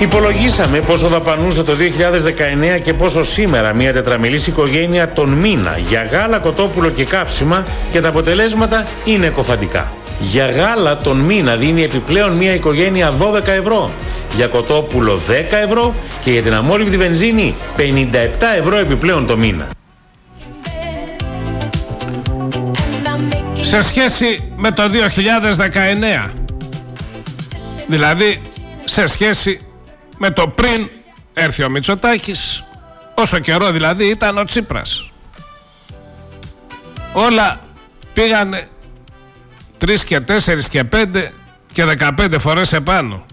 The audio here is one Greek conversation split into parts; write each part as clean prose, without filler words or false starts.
Υπολογίσαμε πόσο δαπανούσε το 2019 και πόσο σήμερα μια τετραμελής οικογένεια τον μήνα για γάλα, κοτόπουλο και κάψιμα και τα αποτελέσματα είναι εκοφαντικά. Για γάλα τον μήνα δίνει επιπλέον μια οικογένεια 12 ευρώ, για κοτόπουλο 10 ευρώ και για την αμόλυβδη βενζίνη 57 ευρώ επιπλέον το μήνα. Σε σχέση με το 2019, δηλαδή σε σχέση με το πριν έρθει ο Μητσοτάκης, όσο καιρό δηλαδή ήταν ο Τσίπρας, όλα πήγανε 3 και 4 και 5 και 15 φορές επάνω.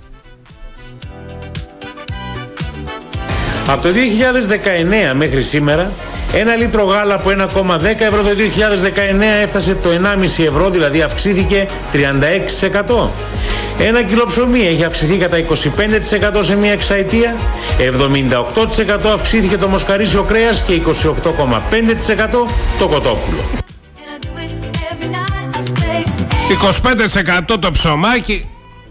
Από το 2019 μέχρι σήμερα, ένα λίτρο γάλα από 1,10 ευρώ το 2019 έφτασε το 1,5 ευρώ, δηλαδή αυξήθηκε 36%. Ένα κιλό ψωμί έχει αυξηθεί κατά 25% σε μία εξαετία, 78% αυξήθηκε το μοσχαρίσιο κρέας και 28,5% το κοτόπουλο. 25% το ψωμάκι,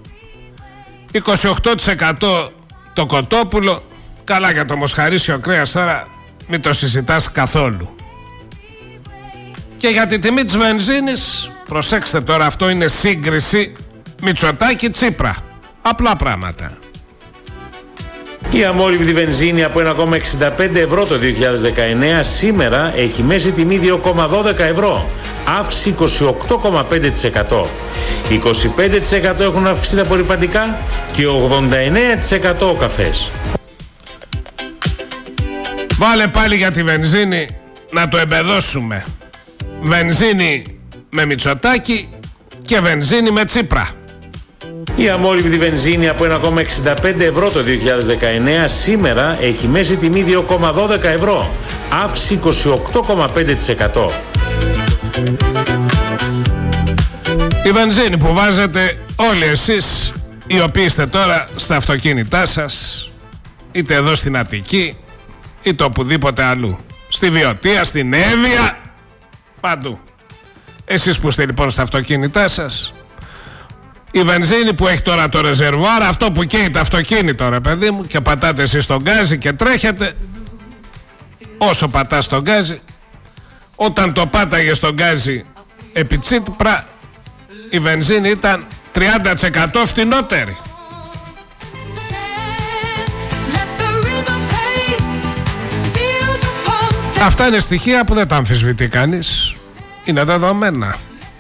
28% το κοτόπουλο. Καλά, για το μοσχαρίσιο κρέας τώρα μην το συζητάς καθόλου. Και για τη τιμή της βενζίνης, προσέξτε τώρα, αυτό είναι σύγκριση Μητσοτάκη-Τσίπρα. Απλά πράγματα. Η αμόλυβδη βενζίνη από 1,65 ευρώ το 2019 σήμερα έχει μέση τιμή 2,12 ευρώ, αύξηση 28,5%. 25% έχουν αυξηθεί τα απορρυπαντικά και 89% ο καφές. Βάλε πάλι για τη βενζίνη να το εμπεδώσουμε. Βενζίνη με Μητσοτάκη και βενζίνη με Τσίπρα. Η αμόλυβδη βενζίνη από 1,65 ευρώ το 2019 σήμερα έχει μέση τιμή 2,12 ευρώ, αύξηση 28,5%. Η βενζίνη που βάζετε όλοι εσείς οι οποίοι είστε τώρα στα αυτοκίνητά σας, είτε εδώ στην Αττική είτε οπουδήποτε αλλού, στη Βιωτία, στην Εύβοια, παντού. Εσείς που είστε λοιπόν στα αυτοκίνητά σας, η βενζίνη που έχει τώρα το ρεζερβουάρ, αυτό που καίει το αυτοκίνητο, ρε παιδί μου, και πατάτε εσείς τον γκάζι και τρέχετε, όσο πατάς τον γκάζι, όταν το πάταγε στον γκάζι επί Τσίπρα, η βενζίνη ήταν 30% φτηνότερη. Αυτά είναι στοιχεία που δεν τα αμφισβητεί κανείς. Είναι δεδομένα.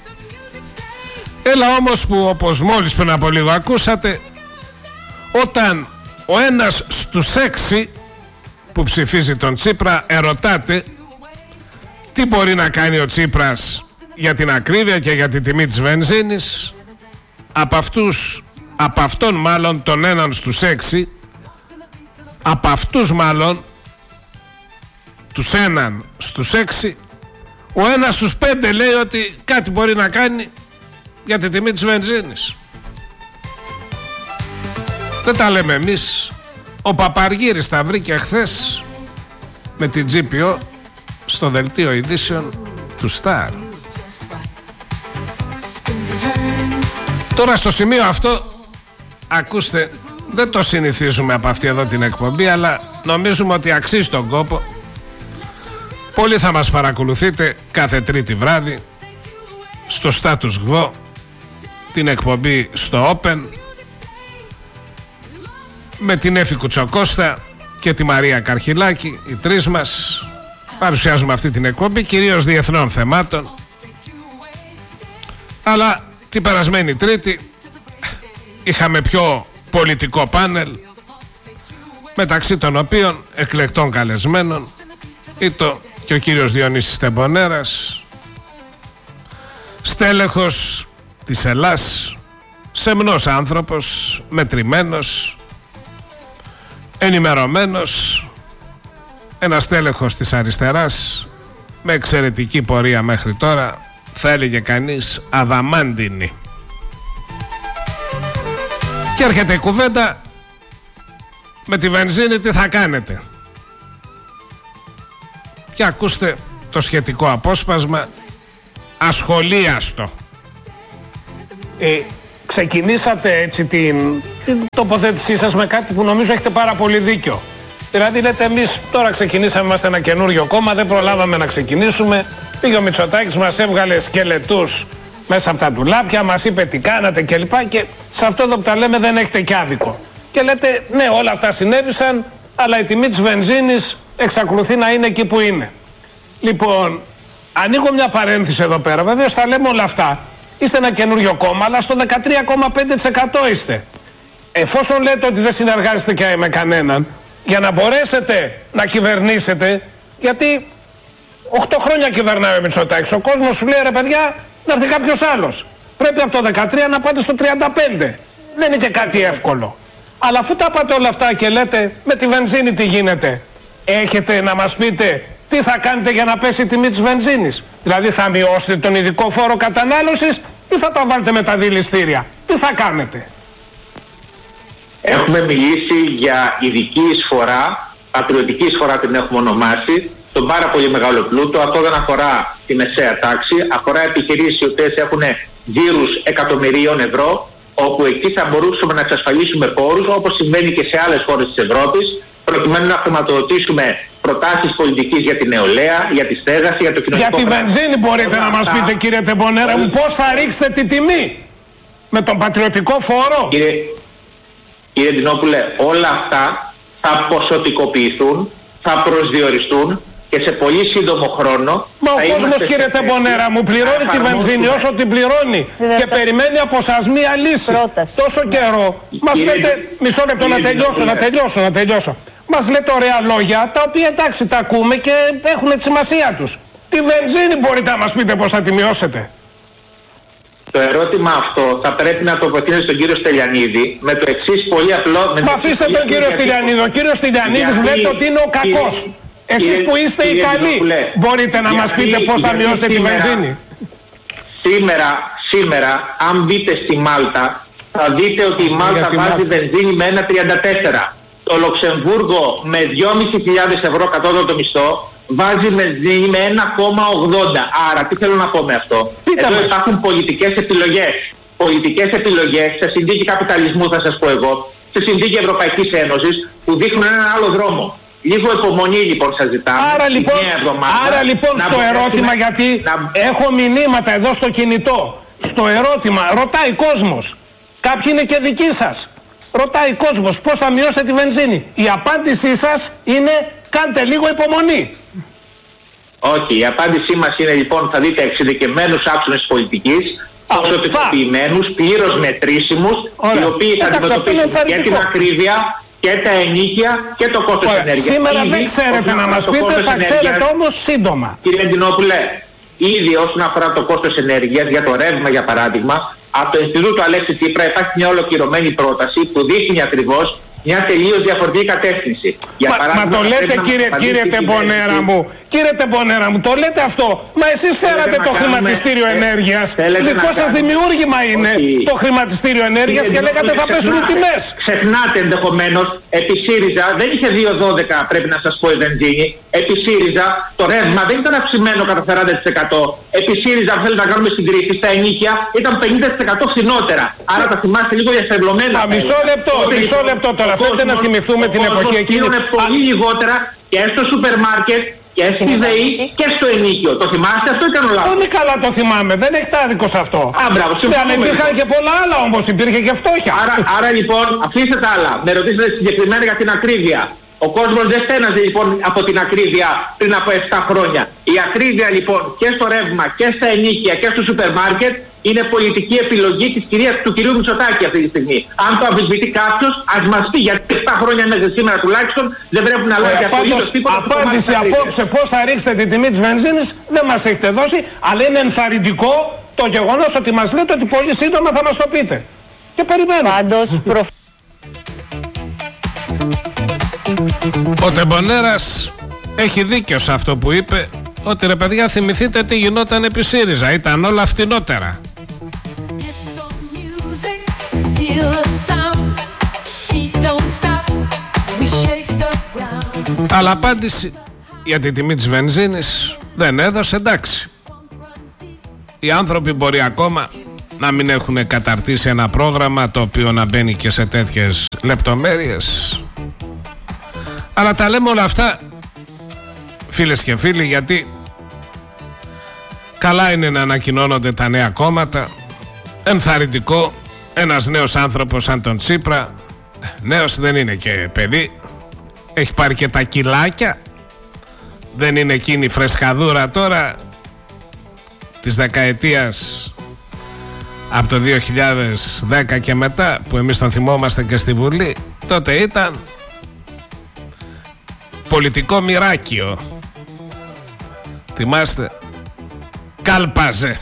Έλα όμως που, όπως μόλις πριν από λίγο ακούσατε, όταν ο ένας στους 6 που ψηφίζει τον Τσίπρα ερωτάται τι μπορεί να κάνει ο Τσίπρας για την ακρίβεια και για τη τιμή της βενζίνης, από αυτόν μάλλον τον έναν στους 6, από αυτούς μάλλον τους έναν στους 6, ο ένας στους 5 λέει ότι κάτι μπορεί να κάνει για τη τιμή της βενζίνης. Δεν τα λέμε εμείς. Ο Παπαργύρης τα βρήκε χθες με την GPO στο δελτίο ειδήσεων του Star. Τώρα στο σημείο αυτό, ακούστε, δεν το συνηθίζουμε από αυτή εδώ την εκπομπή, αλλά νομίζουμε ότι αξίζει τον κόπο. Πολλοί θα μας παρακολουθείτε κάθε Τρίτη βράδυ στο Status Quo, την εκπομπή στο Open, με την Έφη Κουτσοκώστα και τη Μαρία Καρχιλάκη. Οι τρεις μας παρουσιάζουμε αυτή την εκπομπή, κυρίως διεθνών θεμάτων. Αλλά την περασμένη Τρίτη είχαμε πιο πολιτικό πάνελ, μεταξύ των οποίων εκλεκτών καλεσμένων ήταν και ο κύριος Διονύσης Τεμπονέρας, στέλεχος της Ελλάς, σεμνός άνθρωπος, μετρημένος, ενημερωμένος, ένας στέλεχος της αριστεράς με εξαιρετική πορεία μέχρι τώρα, θα έλεγε κανείς αδαμάντινη. Και έρχεται η κουβέντα με τη βενζίνη, τι θα κάνετε. Και ακούστε το σχετικό απόσπασμα, ασχολίαστο. ξεκινήσατε έτσι την τοποθέτησή σας με κάτι που νομίζω έχετε πάρα πολύ δίκιο. Δηλαδή λέτε εμείς τώρα ξεκινήσαμε, είμαστε ένα καινούριο κόμμα, δεν προλάβαμε να ξεκινήσουμε. Πήγε ο Μητσοτάκης, μας έβγαλε σκελετούς μέσα από τα ντουλάπια, μας είπε τι κάνατε κλπ. Και σε αυτό εδώ που τα λέμε δεν έχετε κι άδικο. Και λέτε ναι, όλα αυτά συνέβησαν, αλλά η τιμή της βενζίνης εξακολουθεί να είναι εκεί που είναι. Λοιπόν, ανοίγω μια παρένθεση εδώ πέρα. Βεβαίως τα λέμε όλα αυτά. Είστε ένα καινούριο κόμμα, αλλά στο 13,5% είστε. Εφόσον λέτε ότι δεν συνεργάζεστε και με κανέναν, για να μπορέσετε να κυβερνήσετε, γιατί 8 χρόνια κυβερνάει ο Μητσοτάκης, ο κόσμος σου λέει ρε παιδιά, να έρθει κάποιος άλλος. Πρέπει από το 13 να πάτε στο 35. Δεν είναι και κάτι εύκολο. Αλλά αφού τα πάτε όλα αυτά και λέτε με τη βενζίνη τι γίνεται, έχετε να μας πείτε τι θα κάνετε για να πέσει η τιμή της βενζίνης? Δηλαδή θα μειώσετε τον ειδικό φόρο κατανάλωσης ή θα τα βάλετε με τα δηληστήρια? Τι θα κάνετε? Έχουμε μιλήσει για ειδική εισφορά, πατριωτική εισφορά την έχουμε ονομάσει, τον πάρα πολύ μεγάλο πλούτο. Αυτό δεν αφορά τη μεσαία τάξη, αφορά επιχειρήσεις οι οποίες έχουν γύρους εκατομμυρίων ευρώ, όπου εκεί θα μπορούσαμε να εξασφαλίσουμε πόρους, όπως συμβαίνει και σε άλλες χώρες της Ευρώπης, προκειμένου να χρηματοδοτήσουμε προτάσεις πολιτικής για την νεολαία, για τη στέγαση, για το κοινωνικό. Για τη βενζίνη μπορείτε να μας πείτε, κύριε Τεμπονέρα μου, πώς θα ρίξετε τη τιμή? Με τον πατριωτικό φόρο? Κύριε Ντινόπουλε, όλα αυτά θα ποσοτικοποιηθούν, θα προσδιοριστούν και σε πολύ σύντομο χρόνο. Μα ο κόσμος, κύριε Τεμπονέρα μου, πληρώνει τη βενζίνη όσο την πληρώνει και περιμένει από σας μία λύση. Τόσο καιρό. Μας λέτε, μισό λεπτό να τελειώσω. Μας λέτε ωραία λόγια, τα οποία εντάξει τα ακούμε και έχουν τη σημασία τους. Τη βενζίνη μπορείτε να μας πείτε πώς θα τη μειώσετε? Το ερώτημα αυτό θα πρέπει να τοποθετήσετε στον κύριο Στυλιανίδη με το εξής πολύ απλό. Μα αφήστε τον κύριο Στυλιανίδη. Ο κύριος Στυλιανίδης λέτε ότι είναι ο κακός. Εσείς που είστε οι καλοί, μπορείτε να μας πείτε πώς θα μειώσετε τη βενζίνη? Σήμερα, αν μπείτε στη Μάλτα, θα δείτε ότι η Μάλτα βάζει βενζίνη με 1,34. Το Λουξεμβούργο με 2.500 ευρώ κατώτατο μισθό βάζει βενζίνη με 1,80. Άρα τι θέλω να πω με αυτό? Εδώ υπάρχουν πολιτικές επιλογές. Πολιτικές επιλογές σε συνθήκη καπιταλισμού, θα σας πω εγώ, σε συνθήκη Ευρωπαϊκής Ένωσης, που δείχνουν έναν άλλο δρόμο. Λίγο υπομονή λοιπόν σας ζητάμε. Άρα λοιπόν στο ερώτημα, γιατί έχω μηνύματα εδώ στο κινητό. Στο ερώτημα ρωτάει κόσμος. Κάποιοι είναι και δικοί σας. Ρωτάει κόσμος πώς θα μειώσετε τη βενζίνη. Η απάντησή σας είναι κάντε λίγο υπομονή. Όχι, η απάντησή μας είναι λοιπόν, θα δείτε εξειδικευμένους άξονες πολιτικής, ποσοτικοποιημένους, πλήρως μετρήσιμους, οι οποίοι θα αντιμετωπίσουν και την ακρίβεια και τα ενοίκια και το κόστος ενέργειας. Σήμερα δεν ξέρετε να μας πείτε, θα ξέρετε όμως σύντομα. Κύριε Ντινόπουλε, ήδη όσον αφορά το κόστος ενέργειας για το ρεύμα για παράδειγμα, από το Ινστιτούτο Αλέξη Τσίπρα υπάρχει μια ολοκληρωμένη πρόταση που δείχνει ακριβώς μια τελείως διαφορετική κατεύθυνση. Μα το λέτε κύριε Τεμπονέρα μου, το λέτε αυτό. Μα εσείς φέρατε το χρηματιστήριο ενέργειας. Δικό σας δημιούργημα είναι το χρηματιστήριο ενέργειας και λέγατε θα πέσουν οι τιμές. Ξεχνάτε ενδεχομένως, επί ΣΥΡΙΖΑ δεν είχε 2,12 πρέπει να σας πω η βενζίνη. Επί ΣΥΡΙΖΑ το ρεύμα δεν ήταν αυξημένο κατά 40%. Επί ΣΥΡΙΖΑ, αν θέλετε να κάνουμε συγκρίσεις, τα ενοίκια ήταν 50% φθηνότερα. Άρα τα θυμάστε λίγο διαστρεβλωμένα. Μισό λεπτό τώρα. Θέλετε να θυμηθούμε την εποχή εκείνη? Είναι πολύ λιγότερα και στο σούπερ μάρκετ και στη ΔΕΗ και στο ενοίκιο. Το θυμάστε αυτό ή κάνω λάθος? Πολύ καλά το θυμάμαι. Δεν έχετε άδικο σε αυτό. Μπράβο, αλλά υπήρχαν και πολλά άλλα όμως. Υπήρχε και φτώχεια. Άρα λοιπόν, αφήστε τα άλλα. Με ρωτήσατε συγκεκριμένα για την ακρίβεια. Ο κόσμος δεν στέναζε λοιπόν από την ακρίβεια πριν από 7 χρόνια. Η ακρίβεια λοιπόν και στο ρεύμα και στα ενοίκια και στο σούπερ μάρκετ είναι πολιτική επιλογή του κυρίου Μητσοτάκη αυτή τη στιγμή. Αν το αμφισβητεί κάποιος, ας μας πει, γιατί 7 χρόνια μέχρι σήμερα τουλάχιστον δεν πρέπει να αλλάζει απολύτως τίποτα. Απάντηση απόψε πώς θα ρίξετε τη τιμή της βενζίνης δεν μας έχετε δώσει, αλλά είναι ενθαρρυντικό το γεγονός ότι μας λέτε ότι πολύ σύντομα θα μας το πείτε. Και περιμένουμε. Ο Τεμπονέρας έχει δίκιο σε αυτό που είπε, ότι ρε παιδιά θυμηθείτε τι γινόταν επί ΣΥΡΙΖΑ, ήταν όλα φτηνότερα. Αλλά απάντηση για τη τιμή της βενζίνης δεν έδωσε, εντάξει. Οι άνθρωποι μπορεί ακόμα να μην έχουν καταρτήσει ένα πρόγραμμα το οποίο να μπαίνει και σε τέτοιες λεπτομέρειες. Αλλά τα λέμε όλα αυτά, φίλες και φίλοι, γιατί καλά είναι να ανακοινώνονται τα νέα κόμματα. Ενθαρρυντικό, ένας νέος άνθρωπος σαν τον Τσίπρα, νέος δεν είναι και παιδί, έχει πάρει και τα κιλάκια, δεν είναι εκείνη η φρεσκαδούρα τώρα της δεκαετίας από το 2010 και μετά, που εμείς τον θυμόμαστε και στη Βουλή. Τότε ήταν πολιτικό μοιράκιο, θυμάστε, κάλπαζε.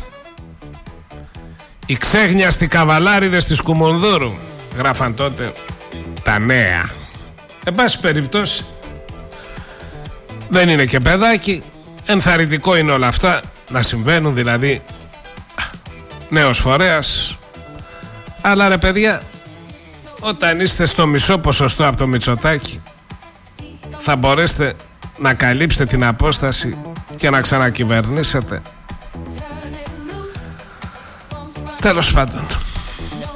Οι ξέχνιαστοι καβαλάριδες της Κουμουνδούρου, γράφαν τότε τα νέα. Εν πάση περιπτώσει, δεν είναι και παιδάκι, ενθαρρυντικό είναι όλα αυτά να συμβαίνουν, δηλαδή νέος φορέας. Αλλά ρε παιδιά, όταν είστε στο μισό ποσοστό από το Μητσοτάκη, θα μπορέσετε να καλύψετε την απόσταση και να ξανακυβερνήσετε? Τέλος πάντων.